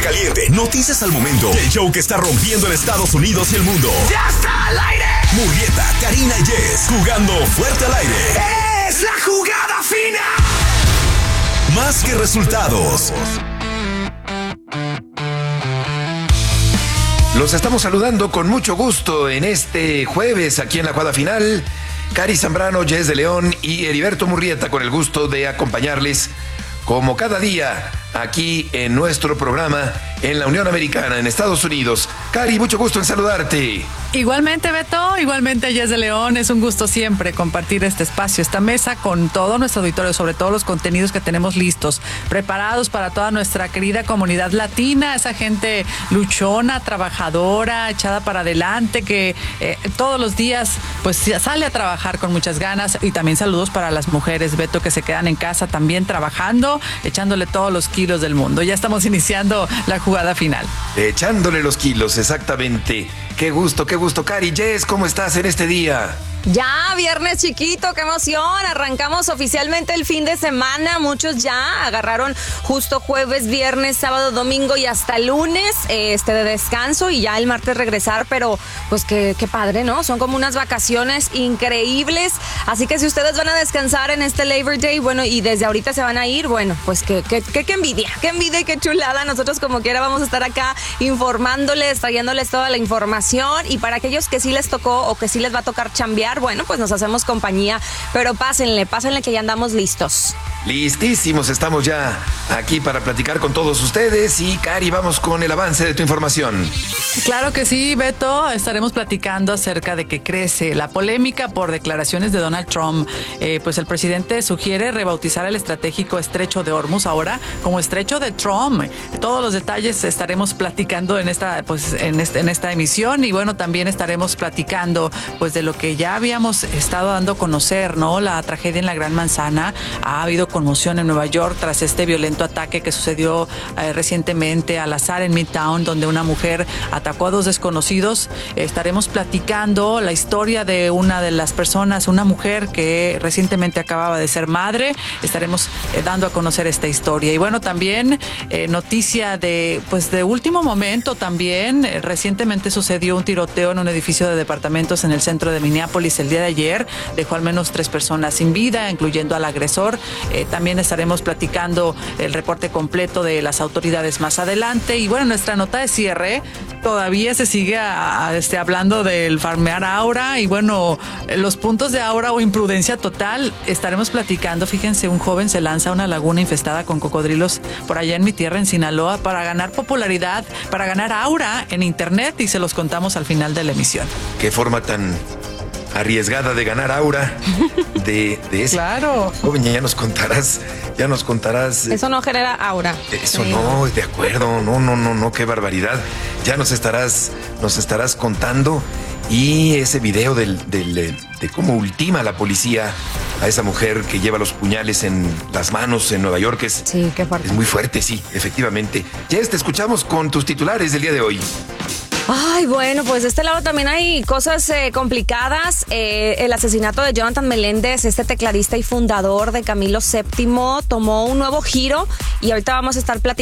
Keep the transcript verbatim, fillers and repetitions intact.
caliente, noticias al momento. El show que está rompiendo en Estados Unidos y el mundo. ¡Ya está al aire! Murrieta, Karina y Jess, jugando fuerte al aire. ¡Es la jugada final! Más que resultados. Los estamos saludando con mucho gusto en este jueves aquí en la jugada final. Cari Zambrano, Jess de León y Heriberto Murrieta, con el gusto de acompañarles como cada día aquí en nuestro programa en la Unión Americana, en Estados Unidos. Cari, mucho gusto en saludarte. Igualmente, Beto, igualmente, Jess de León. Es un gusto siempre compartir este espacio, esta mesa con todo nuestro auditorio, sobre todo los contenidos que tenemos listos, preparados para toda nuestra querida comunidad latina, esa gente luchona, trabajadora, echada para adelante, que eh, todos los días pues sale a trabajar con muchas ganas. Y también saludos para las mujeres, Beto, que se quedan en casa también trabajando, echándole todos los kilos del mundo. Ya estamos iniciando la jugada final. Echándole los kilos, exactamente. Qué gusto, qué gusto. Cari, Jess, ¿cómo estás en este día? Ya, viernes chiquito, qué emoción. Arrancamos oficialmente el fin de semana. Muchos ya agarraron justo jueves, viernes, sábado, domingo y hasta lunes este de descanso y ya el martes regresar, pero pues qué, qué padre, ¿no? Son como unas vacaciones increíbles. Así que si ustedes van a descansar en este Labor Day, bueno, y desde ahorita se van a ir, bueno, pues qué, qué, qué, qué envidia, qué envidia y qué chulada. Nosotros como quiera vamos a estar acá informándoles, trayéndoles toda la información, y para aquellos que sí les tocó o que sí les va a tocar chambear, bueno, pues nos hacemos compañía, pero pásenle, pásenle que ya andamos listos. Listísimos, estamos ya aquí para platicar con todos ustedes. Y Cari, vamos con el avance de tu información. Claro que sí, Beto, estaremos platicando acerca de que crece la polémica por declaraciones de Donald Trump. Eh, pues el presidente sugiere rebautizar el estratégico Estrecho de Hormuz ahora como Estrecho de Trump. Todos los detalles estaremos platicando en esta, pues, en este, en esta emisión, y bueno, también estaremos platicando pues de lo que ya habíamos estado dando a conocer, ¿no? La tragedia en la Gran Manzana. Ha habido conmoción en Nueva York tras este violento ataque que sucedió eh, recientemente al azar en Midtown, donde una mujer atacó a dos desconocidos. Eh, estaremos platicando la historia de una de las personas, una mujer que recientemente acababa de ser madre. Estaremos eh, dando a conocer esta historia. Y bueno, también eh, noticia de, pues, de último momento también. Eh, recientemente sucedió un tiroteo en un edificio de departamentos en el centro de Minneapolis el día de ayer. Dejó al menos tres personas sin vida, incluyendo al agresor. Eh, también estaremos platicando el reporte completo de las autoridades más adelante. Y bueno, nuestra nota de cierre todavía se sigue a, a, este, hablando del farmear Aura, y bueno, los puntos de Aura o imprudencia total. Estaremos platicando, fíjense, un joven se lanza a una laguna infestada con cocodrilos por allá en mi tierra, en Sinaloa, para ganar popularidad, para ganar Aura en internet, y se los contamos al final de la emisión. Qué forma tan arriesgada de ganar Aura de, de ese. Claro. Joven, ya nos contarás, ya nos contarás. Eso no genera aura. Eso sí. No, de acuerdo, no, no, no, no, qué barbaridad. Ya nos estarás, nos estarás contando. Y ese video del, del, de cómo ultima la policía a esa mujer que lleva los puñales en las manos en Nueva York es, sí, qué fuerte. Es muy fuerte, sí, efectivamente. Jess, te escuchamos con tus titulares del día de hoy. Ay, bueno, pues de este lado también hay cosas eh, complicadas. Eh, el asesinato de Jonathan Meléndez, este tecladista y fundador de Camilo séptimo, tomó un nuevo giro, y ahorita vamos a estar platicando